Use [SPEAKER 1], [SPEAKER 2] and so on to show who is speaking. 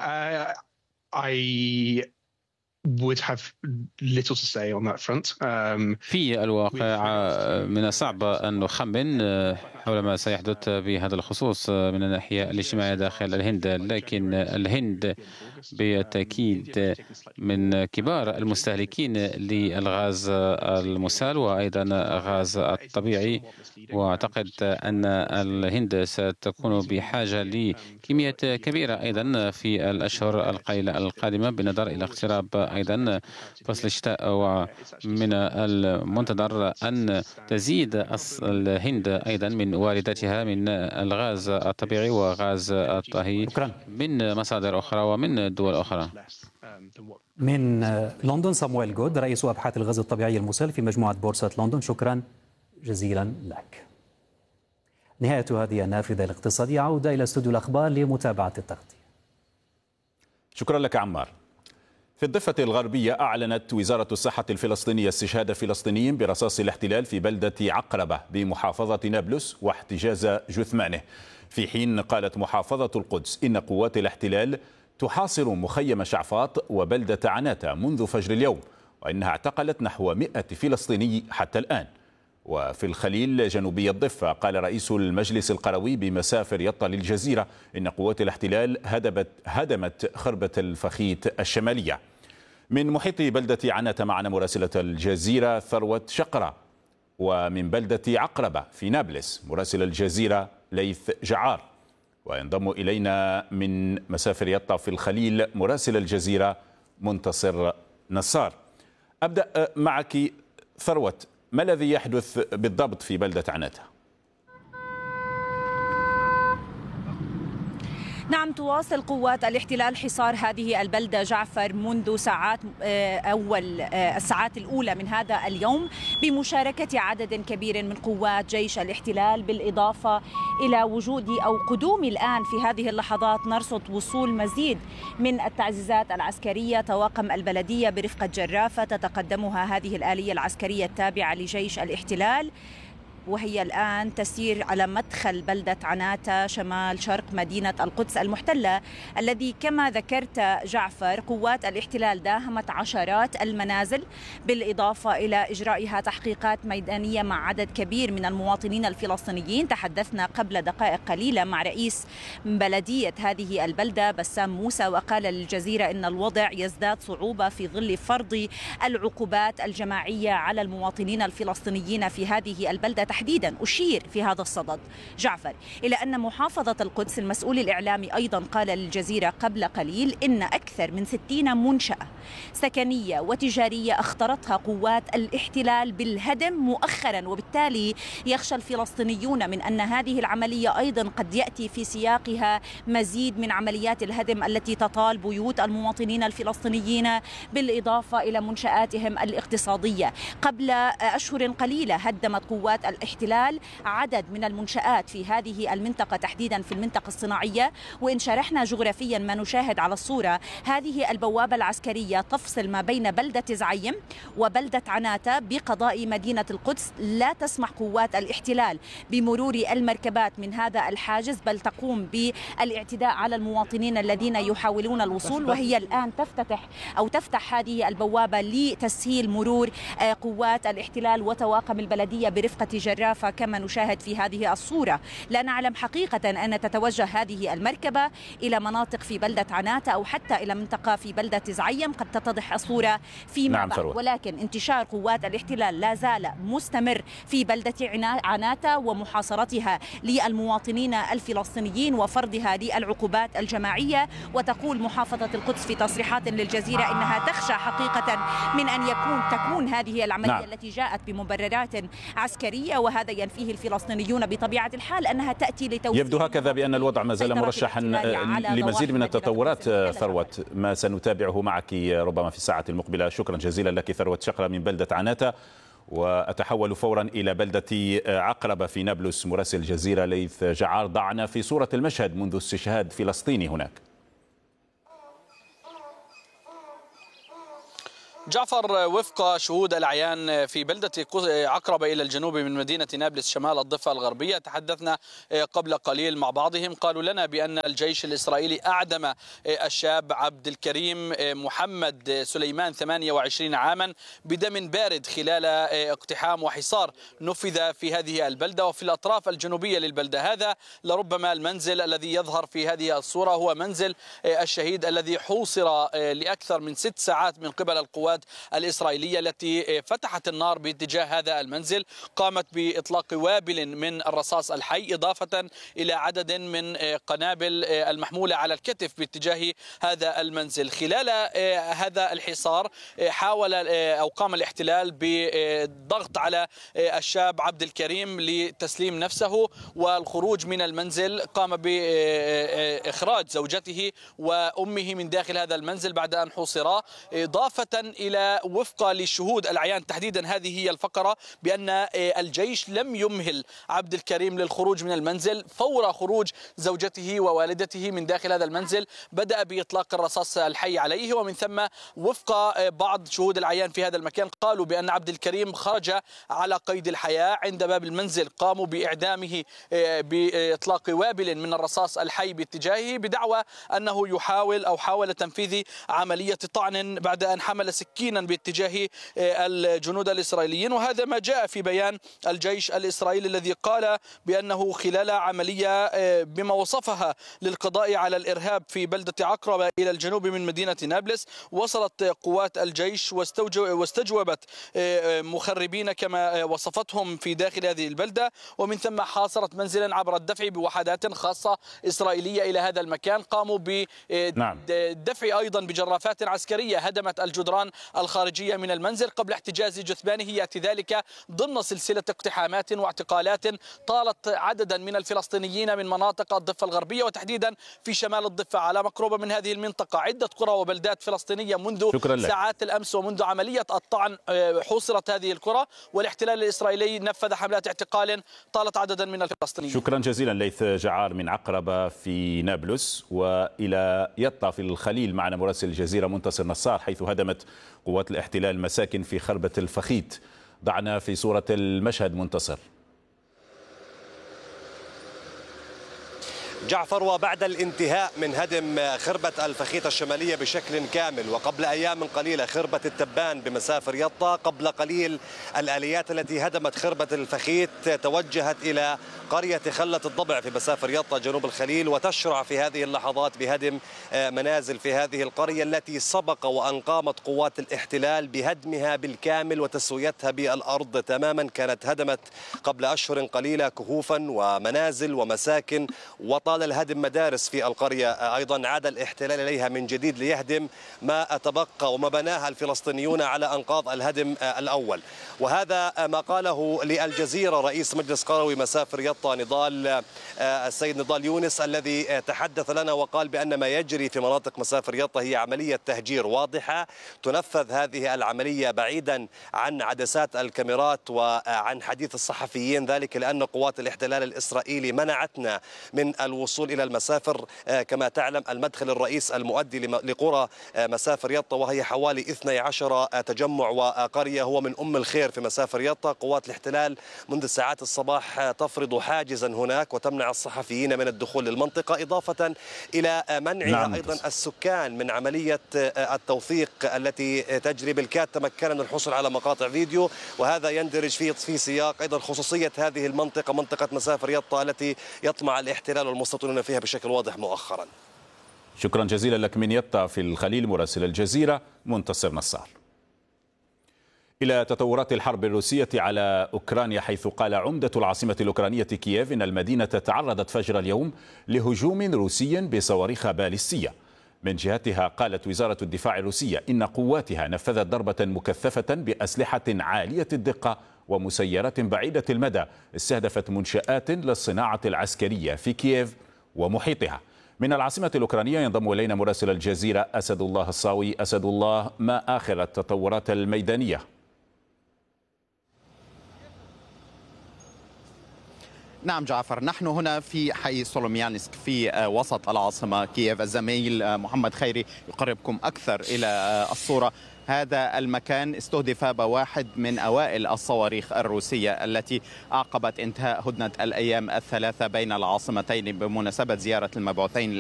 [SPEAKER 1] I would have little to say on that front.
[SPEAKER 2] في الواقع من الصعب أن نخمن حول ما سيحدث بهذا الخصوص من الناحية الاجتماعية داخل الهند، لكن الهند بالتأكيد من كبار المستهلكين للغاز المسال وأيضا الغاز الطبيعي، وأعتقد أن الهند ستكون بحاجة لكميات كبيرة أيضا في الأشهر القليلة القادمة، بالنظر إلى اقتراب أيضا فصل الشتاء، ومن المنتظر أن تزيد الهند أيضا من وارداتها من الغاز الطبيعي وغاز الطهي من مصادر أخرى ومن دول أخرى.
[SPEAKER 3] من لندن صامويل جود، رئيس أبحاث الغاز الطبيعي المسال في مجموعة بورصة لندن، شكرا جزيلا لك. نهاية هذه النافذة الاقتصادية، عودة إلى استوديو الأخبار لمتابعة التغطية.
[SPEAKER 4] شكرا لك عمار. في الضفة الغربية أعلنت وزارة الصحة الفلسطينية استشهاد فلسطيني برصاص الاحتلال في بلدة عقربة بمحافظة نابلس واحتجاز جثمانه، في حين قالت محافظة القدس إن قوات الاحتلال تحاصر مخيم شعفاط وبلدة عناتة منذ فجر اليوم، وإنها اعتقلت نحو 100 فلسطيني حتى الآن. وفي الخليل جنوبي الضفة قال رئيس المجلس القروي بمسافر يطا للجزيرة إن قوات الاحتلال هدمت خربة الفخيت الشمالية. من محيط بلدة عناتة معنا مراسلة الجزيرة ثروة شقرة، ومن بلدة عقربة في نابلس مراسل الجزيرة ليث جعار، وينضم إلينا من مسافر يطا في الخليل مراسل الجزيرة منتصر نصار. أبدأ معك ثروة، ما الذي يحدث بالضبط في بلدة عناتة؟
[SPEAKER 5] نعم، تواصل قوات الاحتلال حصار هذه البلدة جعفر منذ ساعات الساعات الأولى من هذا اليوم بمشاركة عدد كبير من قوات جيش الاحتلال، بالإضافة إلى وجود أو قدوم الآن في هذه اللحظات نرصد وصول مزيد من التعزيزات العسكرية. طواقم البلدية برفقة جرافة تتقدمها هذه الآلية العسكرية التابعة لجيش الاحتلال، وهي الآن تسير على مدخل بلدة عناتة شمال شرق مدينة القدس المحتلة، الذي كما ذكرت جعفر قوات الاحتلال داهمت عشرات المنازل، بالإضافة إلى إجرائها تحقيقات ميدانية مع عدد كبير من المواطنين الفلسطينيين. تحدثنا قبل دقائق قليلة مع رئيس بلدية هذه البلدة بسام موسى، وقال للجزيرة إن الوضع يزداد صعوبة في ظل فرض العقوبات الجماعية على المواطنين الفلسطينيين في هذه البلدة تحديدا. أشير في هذا الصدد جعفر إلى أن محافظة القدس المسؤول الإعلامي أيضا قال للجزيرة قبل قليل إن أكثر من 60 منشأة سكنية وتجارية اخترتها قوات الاحتلال بالهدم مؤخرا، وبالتالي يخشى الفلسطينيون من أن هذه العملية أيضا قد يأتي في سياقها مزيد من عمليات الهدم التي تطال بيوت المواطنين الفلسطينيين بالإضافة إلى منشآتهم الاقتصادية. قبل أشهر قليلة هدمت قوات الاحتلال عدد من المنشآت في هذه المنطقة، تحديدا في المنطقة الصناعية. وإن شرحنا جغرافيا ما نشاهد على الصورة، هذه البوابة العسكرية تفصل ما بين بلدة زعيم وبلدة عناتة بقضاء مدينة القدس. لا تسمح قوات الاحتلال بمرور المركبات من هذا الحاجز، بل تقوم بالاعتداء على المواطنين الذين يحاولون الوصول، وهي الآن تفتح هذه البوابة لتسهيل مرور قوات الاحتلال وطواقم البلدية برفقة جرافة كما نشاهد في هذه الصورة. لا نعلم حقيقة أن تتوجه هذه المركبة إلى مناطق في بلدة عناتة أو حتى إلى منطقة في بلدة زعيم، قد تتضح الصورة فيما بعد. ولكن انتشار قوات الاحتلال لا زال مستمر في بلدة عناتة ومحاصرتها للمواطنين الفلسطينيين وفرضها للعقوبات الجماعية. وتقول محافظة القدس في تصريحات للجزيرة إنها تخشى حقيقة من أن تكون هذه العملية التي جاءت بمبررات عسكرية، وهذا ينفيه الفلسطينيون بطبيعة الحال أنها تأتي لتوفير.
[SPEAKER 4] يبدو هكذا بأن الوضع ما زال مرشحا لمزيد من التطورات. ثروت، ما سنتابعه معك ربما في الساعة المقبلة. شكرا جزيلا لك ثروت شقرة من بلدة عناتة. وأتحول فورا إلى بلدة عقربة في نابلس، مراسل الجزيرة ليث جعار ضعنا في صورة المشهد منذ استشهاد فلسطيني هناك.
[SPEAKER 6] جعفر، وفق شهود الأعيان في بلدة عقربة إلى الجنوب من مدينة نابلس شمال الضفة الغربية، تحدثنا قبل قليل مع بعضهم، قالوا لنا بأن الجيش الإسرائيلي أعدم الشاب عبد الكريم محمد سليمان 28 عاما بدم بارد خلال اقتحام وحصار نفذ في هذه البلدة وفي الأطراف الجنوبية للبلدة. هذا لربما المنزل الذي يظهر في هذه الصورة هو منزل الشهيد الذي حوصر لأكثر من 6 ساعات من قبل القوات الإسرائيلية التي فتحت النار باتجاه هذا المنزل. قامت بإطلاق وابل من الرصاص الحي إضافة إلى عدد من قنابل المحمولة على الكتف باتجاه هذا المنزل. خلال هذا الحصار حاول أو قام الاحتلال بالضغط على الشاب عبد الكريم لتسليم نفسه والخروج من المنزل. قام بإخراج زوجته وأمه من داخل هذا المنزل بعد أن حوصرا، إضافة إلى وفق للشهود الأعيان تحديدا هذه هي الفقرة بأن الجيش لم يمهل عبد الكريم للخروج من المنزل. فور خروج زوجته ووالدته من داخل هذا المنزل بدأ بإطلاق الرصاص الحي عليه، ومن ثم وفق بعض شهود الأعيان في هذا المكان قالوا بأن عبد الكريم خرج على قيد الحياة عند باب المنزل. قاموا بإعدامه بإطلاق وابل من الرصاص الحي باتجاهه بدعوى أنه حاول تنفيذ عملية طعن بعد أن حمل سكينا باتجاه الجنود الإسرائيليين. وهذا ما جاء في بيان الجيش الإسرائيلي الذي قال بأنه خلال عملية بما وصفها للقضاء على الإرهاب في بلدة عقربة إلى الجنوب من مدينة نابلس، وصلت قوات الجيش واستجوبت مخربين كما وصفتهم في داخل هذه البلدة، ومن ثم حاصرت منزلا عبر الدفع بوحدات خاصة إسرائيلية إلى هذا المكان. قاموا بالدفع أيضا بجرافات عسكرية هدمت الجدران الخارجية من المنزل قبل احتجاز جثمانه، يأتي ذلك ضمن سلسلة اقتحامات واعتقالات طالت عددا من الفلسطينيين من مناطق الضفة الغربية وتحديدا في شمال الضفة. على مقربة من هذه المنطقة عدة قرى وبلدات فلسطينية منذ ساعات الأمس ومنذ عملية الطعن حوصرت هذه القرى، والاحتلال الإسرائيلي نفذ حملات اعتقال طالت عددا من الفلسطينيين.
[SPEAKER 4] شكرا جزيلا ليث جعار من عقربة في نابلس. وإلى يطا في الخليل معنا مراسل الجزيرة منتصر نصار، حيث هدمت قوات الاحتلال مساكن في خربة الفخيت. ضعنا في صورة المشهد منتصر.
[SPEAKER 7] جعفر، وبعد الانتهاء من هدم خربة الفخيت الشمالية بشكل كامل، وقبل أيام قليلة خربة التبان بمسافر يطا، قبل قليل الآليات التي هدمت خربة الفخيت توجهت إلى قرية خلة الضبع في مسافر يطا جنوب الخليل، وتشرع في هذه اللحظات بهدم منازل في هذه القرية التي سبق وأن قامت قوات الاحتلال بهدمها بالكامل وتسويتها بالأرض تماما. كانت هدمت قبل أشهر قليلة كهوفا ومنازل ومساكن، وطال الهدم مدارس في القرية أيضا. عاد الاحتلال إليها من جديد ليهدم ما تبقى وما بناها الفلسطينيون على أنقاض الهدم الأول. وهذا ما قاله للجزيرة رئيس مجلس قروي مسافر يطا السيد نضال يونس، الذي تحدث لنا وقال بأن ما يجري في مناطق مسافر يطا هي عملية تهجير واضحة. تنفذ هذه العملية بعيدا عن عدسات الكاميرات وعن حديث الصحفيين، ذلك لأن قوات الاحتلال الإسرائيلي منعتنا من الوصول إلى المسافر. كما تعلم المدخل الرئيس المؤدي لقرى مسافر يطا، وهي حوالي 12 تجمع وقرية، هو من أم الخير في مسافر يطا. قوات الاحتلال منذ ساعات الصباح تفرض حاجزا هناك وتمنع الصحفيين من الدخول للمنطقة، إضافة إلى منعها أيضا السكان من عملية التوثيق التي تجري بالكاد. تمكنا من الحصول على مقاطع فيديو، وهذا يندرج في سياق أيضا خصوصية هذه المنطقة، منطقة مسافر يطا التي يطمع الاحتلال والمستوطنون فيها بشكل واضح مؤخرا.
[SPEAKER 4] شكرا جزيلا لك من يطا في الخليل مراسل الجزيرة منتصر نصار. إلى تطورات الحرب الروسية على أوكرانيا، حيث قال عمدة العاصمة الأوكرانية كييف إن المدينة تعرضت فجر اليوم لهجوم روسي بصواريخ باليستية. من جهتها قالت وزارة الدفاع الروسية إن قواتها نفذت ضربة مكثفة بأسلحة عالية الدقة ومسيرات بعيدة المدى استهدفت منشآت للصناعة العسكرية في كييف ومحيطها. من العاصمة الأوكرانية ينضم إلينا مراسل الجزيرة أسد الله الصاوي. أسد الله، ما آخر التطورات الميدانية؟
[SPEAKER 8] نعم جعفر، نحن هنا في حي سولوميانسك في وسط العاصمة كييف. الزميل محمد خيري يقربكم أكثر إلى الصورة. هذا المكان استهدف بواحد من أوائل الصواريخ الروسية التي أعقبت انتهاء هدنة الأيام الثلاثة بين العاصمتين بمناسبة زيارة المبعوثين